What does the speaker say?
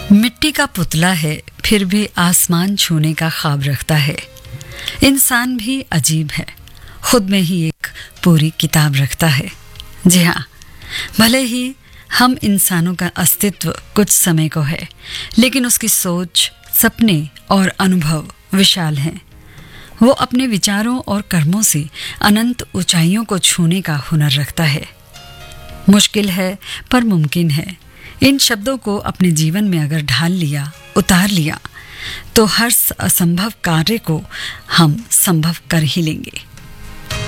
मिट्टी का पुतला है, फिर भी आसमान छूने का ख्वाब रखता है। इंसान भी अजीब है, खुद में ही एक पूरी किताब रखता है। जी हाँ, भले ही हम इंसानों का अस्तित्व कुछ समय को है, लेकिन उसकी सोच, सपने और अनुभव विशाल हैं। वो अपने विचारों और कर्मों से अनंत ऊंचाइयों को छूने का हुनर रखता है। मुश्किल है पर मुमकिन है। इन शब्दों को अपने जीवन में अगर ढाल लिया, उतार लिया, तो हर असंभव कार्य को हम संभव कर ही लेंगे।